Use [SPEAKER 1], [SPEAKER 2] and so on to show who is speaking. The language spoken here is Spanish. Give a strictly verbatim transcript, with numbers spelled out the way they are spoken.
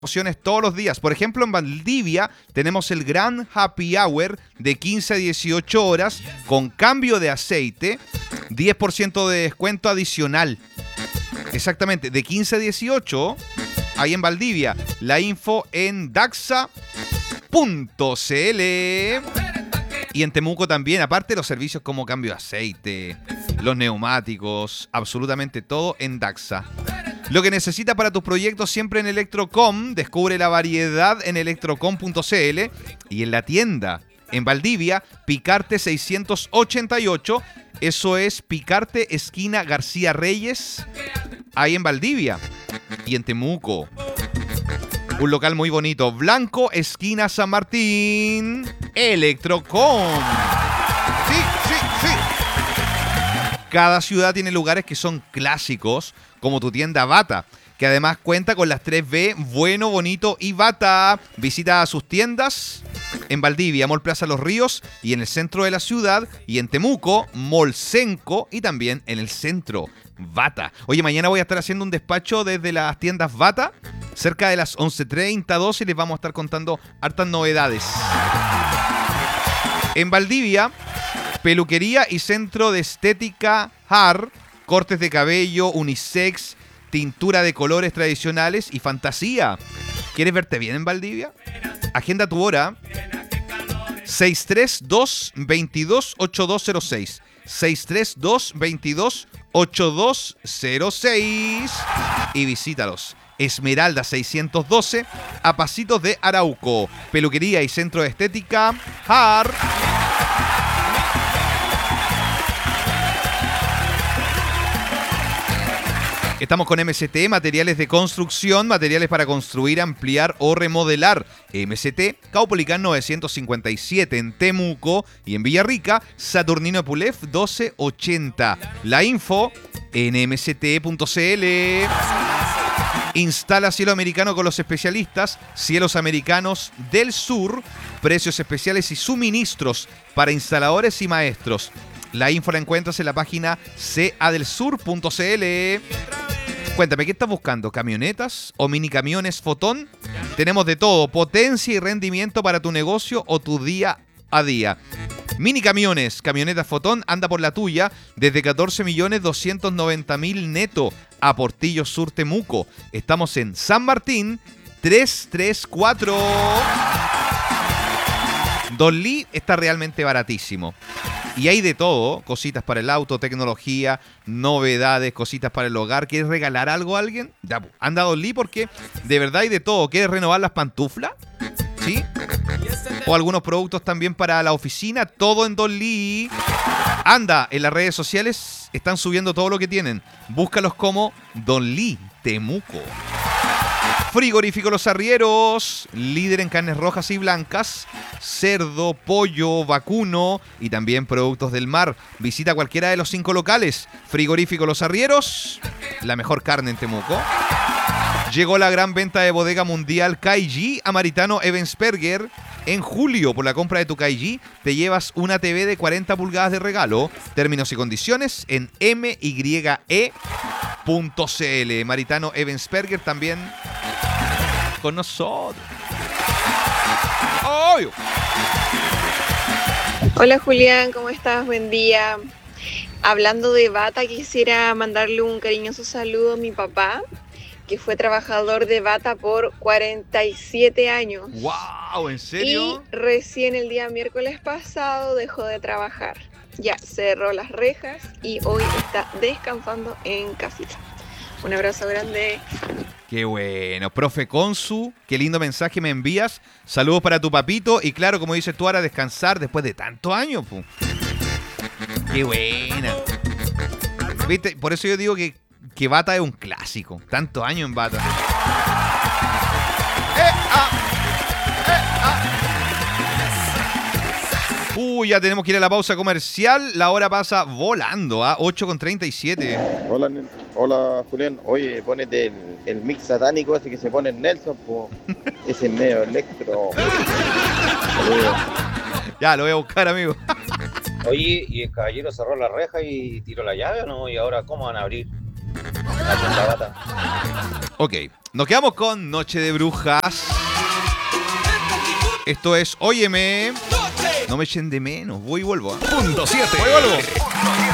[SPEAKER 1] Promociones todos los días. Por ejemplo, en Valdivia tenemos el gran happy hour de quince a dieciocho horas con cambio de aceite, diez por ciento de descuento adicional. Exactamente, de quince a dieciocho, ahí en Valdivia. La info en daxa punto cl. Y en Temuco también, aparte de los servicios como cambio de aceite, los neumáticos, absolutamente todo en Daxa. Lo que necesitas para tus proyectos siempre en Electrocom. Descubre la variedad en electrocom punto cl. Y en la tienda, en Valdivia, Picarte seiscientos ochenta y ocho. Eso es Picarte, esquina García Reyes, ahí en Valdivia. Y en Temuco, un local muy bonito, Blanco, esquina San Martín, Electrocom. Sí, sí, sí. Cada ciudad tiene lugares que son clásicos, como tu tienda Bata, que además cuenta con las tres B, bueno, bonito y Bata. Visita sus tiendas en Valdivia, Mall Plaza Los Ríos, y en el centro de la ciudad, y en Temuco, Mall Senco, y también en el centro, Bata. Oye, mañana voy a estar haciendo un despacho desde las tiendas Bata, cerca de las once treinta, doce, y les vamos a estar contando hartas novedades. En Valdivia, peluquería y centro de estética H A R, cortes de cabello, unisex, tintura de colores tradicionales y fantasía. ¿Quieres verte bien en Valdivia? Agenda tu hora. seis tres dos, veintidós, ochenta y dos cero seis. seis tres dos, veintidós, ochenta y dos cero seis. Y visítalos. Esmeralda seiscientos doce, a pasitos de Arauco. Peluquería y centro de estética H A R. Estamos con M C T, materiales de construcción, materiales para construir, ampliar o remodelar. M C T, Caupolicán novecientos cincuenta y siete en Temuco, y en Villarrica, Saturnino Pulef doce ochenta. La info en m c t punto c l. Instala cielo americano con los especialistas Cielos Americanos del Sur. Precios especiales y suministros para instaladores y maestros. La info la encuentras en la página c a del sur punto c l. Cuéntame, ¿qué estás buscando? ¿Camionetas o minicamiones Fotón? Tenemos de todo, potencia y rendimiento para tu negocio o tu día a día. Minicamiones, camionetas Fotón, anda por la tuya desde catorce millones doscientos noventa mil neto a Portillo Sur, Temuco. Estamos en San Martín trescientos treinta y cuatro. Don Lee está realmente baratísimo. Y hay de todo, cositas para el auto, tecnología, novedades, cositas para el hogar. ¿Quieres regalar algo a alguien? Ya, anda a Don Lee porque de verdad hay de todo. ¿Quieres renovar las pantuflas? ¿Sí? O algunos productos también para la oficina, todo en Don Lee. Anda, en las redes sociales están subiendo todo lo que tienen. Búscalos como Don Lee Temuco. Frigorífico Los Arrieros, líder en carnes rojas y blancas, cerdo, pollo, vacuno y también productos del mar. Visita cualquiera de los cinco locales. Frigorífico Los Arrieros, la mejor carne en Temuco. Llegó la gran venta de bodega mundial K G a Maritano Ebensperger. En julio, por la compra de tu K G, te llevas una T V de cuarenta pulgadas de regalo. Términos y condiciones en m y e punto c l. Maritano Ebensperger también con nosotros. ¡Oh!
[SPEAKER 2] Hola Julián, ¿cómo estás? Buen día. Hablando de Bata, quisiera mandarle un cariñoso saludo a mi papá, que fue trabajador de Bata por cuarenta y siete años.
[SPEAKER 1] ¡Wow! ¿En serio?
[SPEAKER 2] Y recién el día miércoles pasado dejó de trabajar. Ya cerró las rejas y hoy está descansando en casita. Un abrazo grande.
[SPEAKER 1] Qué bueno. Profe Consu, qué lindo mensaje me envías. Saludos para tu papito. Y claro, como dices tú, ahora descansar después de tantos años. Pu. Qué buena. ¿Viste? Por eso yo digo que, que Bata es un clásico. Tantos años en Bata. ¡Eh, ah! ¡Eh, ah! Uy, ya tenemos que ir a la pausa comercial. La hora pasa volando, ¿ah? ocho con treinta y siete.
[SPEAKER 3] Hola, hola Julián. Oye, ponete el, el mix satánico ese que se pone en Nelson, po. Ese medio electro.
[SPEAKER 1] Ya, lo voy a buscar, amigo.
[SPEAKER 4] Oye, ¿y el caballero cerró la reja y tiró la llave o no? ¿Y ahora cómo van a abrir la tienda Bata?
[SPEAKER 1] Ok, nos quedamos con Noche de Brujas. Esto es Óyeme. No me echen de menos, voy y vuelvo. ¿eh?
[SPEAKER 5] Punto siete.
[SPEAKER 1] Voy y vuelvo.